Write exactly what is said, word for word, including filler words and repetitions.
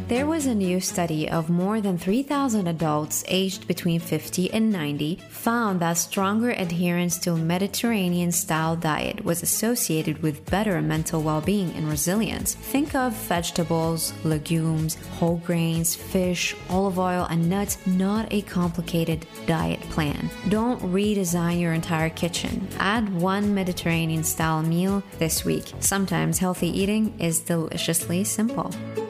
There was a new study of more than three thousand adults aged between fifty and ninety found that stronger adherence to a Mediterranean-style diet was associated with better mental well-being and resilience. Think of vegetables, legumes, whole grains, fish, olive oil, and nuts, not a complicated diet plan. Don't redesign your entire kitchen. Add one Mediterranean-style meal this week. Sometimes healthy eating is deliciously simple.